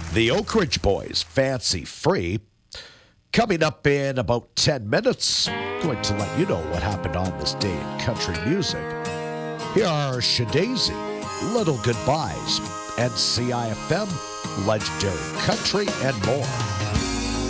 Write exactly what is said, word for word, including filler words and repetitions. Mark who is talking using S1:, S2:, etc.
S1: The Oak Ridge Boys, Fancy Free. Coming up in about ten minutes, going to let you know what happened on this day in country music. Here are Shadazy, Little Goodbyes, N C I F M, Legendary Country, and more.